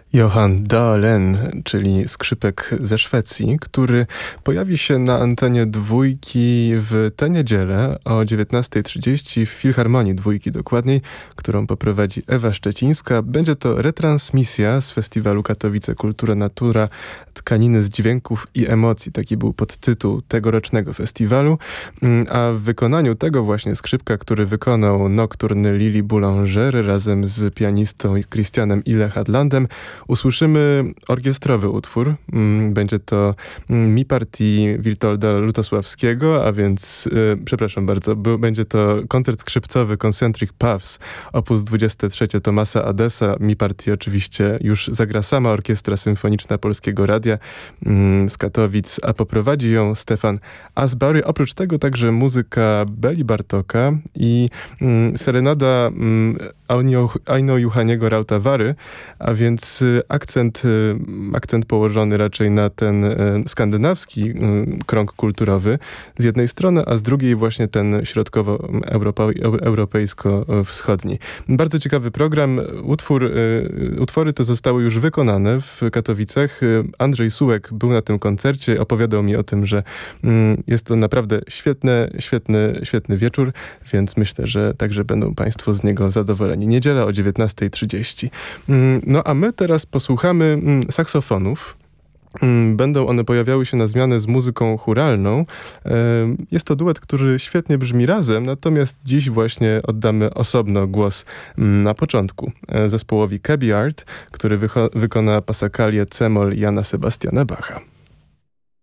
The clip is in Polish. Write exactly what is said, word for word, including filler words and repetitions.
Johan Dahlén, czyli skrzypek ze Szwecji, który pojawi się na antenie Dwójki w tę niedzielę o dziewiętnasta trzydzieści w Filharmonii Dwójki dokładniej, którą poprowadzi Ewa Szczecińska. Będzie to retransmisja z festiwalu Katowice Kultura Natura, tkaniny z dźwięków i emocji. Taki był podtytuł tegorocznego festiwalu. A w wykonaniu tego właśnie skrzypka, który wykonał nokturny Lili Boulanger razem z pianistą Christianem Ile Hadlandem, usłyszymy orkiestrowy utwór. Będzie to Mi Partii Witolda Lutosławskiego, a więc, yy, przepraszam bardzo, b- będzie to koncert skrzypcowy Concentric Puffs, opus dwadzieścia trzy Tomasa Adesa. Mi Partii oczywiście już zagra sama Orkiestra Symfoniczna Polskiego Radia yy, z Katowic, a poprowadzi ją Stefan Asbury. Oprócz tego także muzyka Beli Bartoka i yy, serenada yy, Aino Juhaniego Rautavary, a więc akcent, akcent położony raczej na ten skandynawski krąg kulturowy z jednej strony, a z drugiej właśnie ten środkowo-europejsko-wschodni. Bardzo ciekawy program. Utwór, utwory te zostały już wykonane w Katowicach. Andrzej Sułek był na tym koncercie, opowiadał mi o tym, że jest to naprawdę świetny, świetny, świetny wieczór, więc myślę, że także będą Państwo z niego zadowoleni. Niedziela o dziewiętnasta trzydzieści. No a my teraz posłuchamy saksofonów. Będą one pojawiały się na zmianę z muzyką chóralną. Jest to duet, który świetnie brzmi razem, natomiast dziś właśnie oddamy osobno głos na początku zespołowi Cabby Art, który wycho- wykona pasakalię C-moll Jana Sebastiana Bacha.